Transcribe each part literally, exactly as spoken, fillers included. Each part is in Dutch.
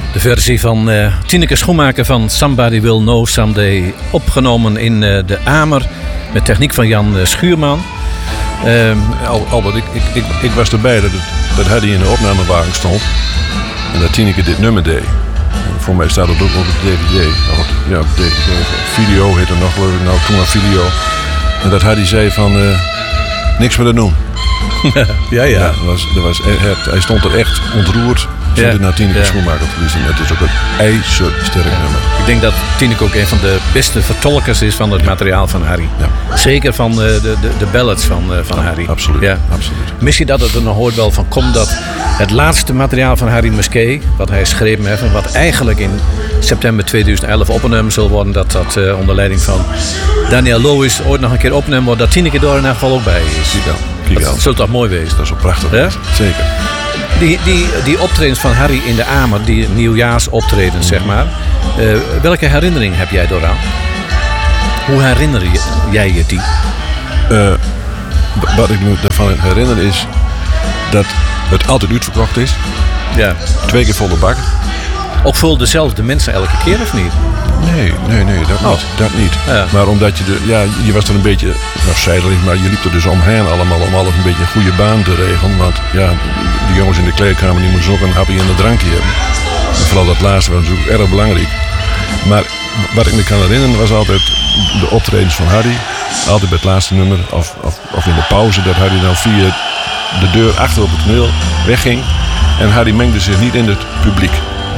De versie van uh, Tineke Schoenmaker van Somebody Will Know Someday. Opgenomen in uh, de Amer met techniek van Jan uh, Schuurman. Uh, Al, Albert, ik, ik, ik, ik was erbij dat, het, dat hij in de opnamewagen stond. En dat Tineke dit nummer deed. En voor mij staat het ook op de D V D. Ja, D V D. Video heet het nog, geloof ik. Nou, toen maar video. En dat hij zei van... Uh, niks meer te doen. ja, ja. ja dat was, dat was, hij, hij stond er echt ontroerd. Zonder ja, naar Tineke ja. Schoenmaker te luisteren. Het is ook een ijzersterk ja. nummer. Ik denk dat Tineke ook een van de beste vertolkers is van het materiaal van Harry. Ja. Zeker van de, de, de ballads van, uh, van ja, Harry. Absoluut, ja. absoluut. Misschien dat het er nog ooit wel van komt dat het laatste materiaal van Harry Musquet, wat hij schreef heeft, wat eigenlijk in september tweeduizend elf opgenomen zal worden, dat dat uh, onder leiding van Daniel Lois ooit nog een keer opgenomen wordt, dat Tineke er in elk geval ook bij is. Kijk al, kijk dat zou toch mooi wezen? Dat is wel prachtig. Ja? Zeker. Die, die, die optredens van Harry in de Amer, die nieuwjaarsoptredens, zeg maar. Uh, welke herinnering heb jij daaraan? Hoe herinner je, jij je die? Uh, wat ik me daarvan herinner is dat het altijd uitverkocht is. Ja. Twee keer volle bak. Ook vol dezelfde mensen elke keer, of niet? Nee, nee, nee, dat oh. niet. Dat niet. Ja. Maar omdat je, de, ja, je was er een beetje, nou zijdelig, maar je liep er dus omheen allemaal om alles een beetje een goede baan te regelen. Want ja, de jongens in de kleedkamer die moesten ook een hapje en een drankje hebben. En vooral dat laatste was natuurlijk erg belangrijk. Maar wat ik me kan herinneren was altijd de optredens van Harry. Altijd bij het laatste nummer of, of, of in de pauze dat Harry dan via de deur achter op het toneel wegging. En Harry mengde zich niet in het publiek.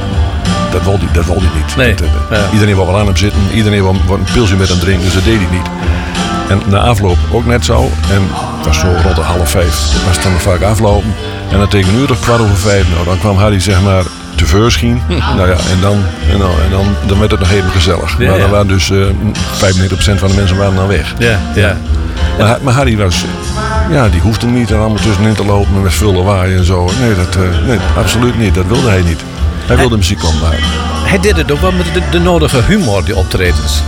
Dat wilde hij, dat wilde hij niet. Nee. Dat, uh, ja. Iedereen wou wel aan hem zitten. Iedereen wou, wou een pilsje met hem drinken. Dus dat deed hij niet. En na afloop ook net zo. En het was zo rond de half vijf. Dat was dan vaak aflopen. En dan tegen een uur of kwart over vijf. Nou, dan kwam Harry zeg maar tevoorschijn. nou ja, en, dan, en, dan, en dan, dan werd het nog even gezellig. Ja, maar dan ja. waren dus uh, vijfennegentig procent van de mensen waren dan weg. Ja, ja. Maar, maar Harry was... Ja, die hoefde niet er allemaal tussenin te lopen met vullen waaien en zo. Nee, dat, uh, nee, absoluut niet. Dat wilde hij niet. Hij wilde muziek maken. Hij deed het ook wel met de, de nodige humor, die optredens.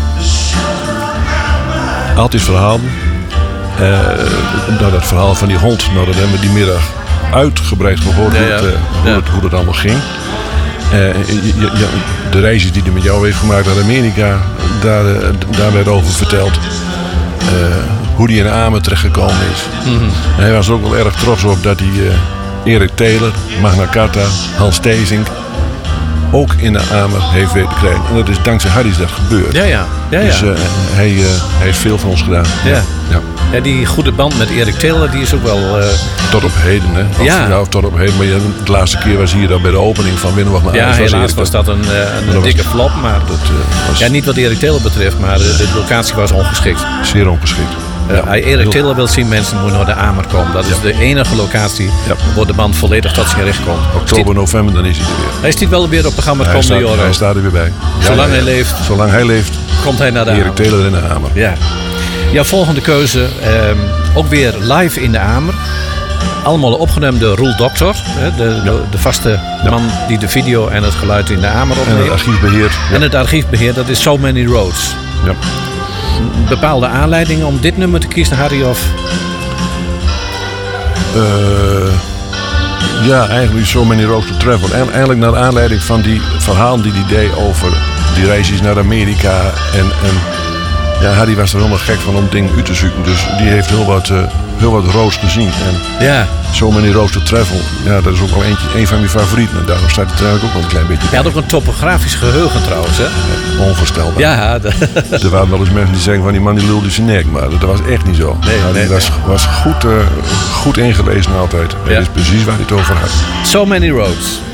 Altijd verhalen. Uh, nou, dat verhaal van die hond, nou, dat hebben we die middag uitgebreid gehoord ja, ja. Hoe, het, uh, hoe, ja. het, hoe het allemaal ging. Uh, je, je, de reisjes die hij met jou heeft gemaakt naar Amerika, daar, uh, daar werd over verteld. Uh, hoe hij in de Amer terechtgekomen is. Mm-hmm. En hij was er ook wel erg trots op dat hij uh, Erik Taylor, Magna Carta, Hans Theesink ook in de Amer heeft weten krijgen. En dat is dankzij Harry's dat gebeurd. Ja, ja. ja, ja. Dus uh, hij, uh, hij heeft veel van ons gedaan. Ja. Ja. Ja, die goede band met Erik Taylor, die is ook wel... Uh... Tot op heden, hè? Of, ja. Nou, tot op heden. Maar ja, de laatste keer was hier dan bij de opening van Winnen wat naar Ja, was helaas was dat een, een, een dikke was, flop. Maar dat, uh, was... ja, niet wat Erik Taylor betreft, maar de, de locatie was ongeschikt. Zeer ongeschikt. Uh, ja, Erik Taylor wil zien mensen moeten naar de Amer komen. Dat is ja. de enige locatie ja. waar de band volledig tot zijn recht komt. Oktober, die... november, dan is hij er weer. Hij stiet wel weer op het programma het komende jaar. Hij staat er weer bij. Ja, Zolang ja, ja. hij leeft. Zolang hij leeft. Komt hij naar de Erik Amer. Taylor in de Amer. Ja. Jouw volgende keuze, um, ook weer live in de Amer. Allemaal opgenomen door Roel Doctor, de, de, de vaste ja. man die de video en het geluid in de Amer opneemt. En het archief beheert. Ja. En het archief beheert, dat is So Many Roads. Ja. Bepaalde aanleidingen om dit nummer te kiezen, Harry? Of? Uh, ja, eigenlijk So Many Roads to Travel. En eigenlijk naar aanleiding van die verhaal die hij deed over die reisjes naar Amerika. En, en ja, Harry was er helemaal gek van om dingen uit te zoeken. Dus die heeft heel wat, uh, heel wat roads gezien. En ja. So Many Roads to Travel, ja, dat is ook wel eentje, een van mijn favorieten. En daarom staat het trouwens ook wel een klein beetje bij. Hij had ook een topografisch geheugen trouwens, hè? Ja, onvoorstelbaar. Ja. De... Er waren wel eens mensen die zeggen van die man die lulde zijn nek, maar dat was echt niet zo. Nee, nou, die nee, was, nee. was goed, uh, goed ingelezen altijd. Ja. Dat is precies waar hij het over had. So Many Roads.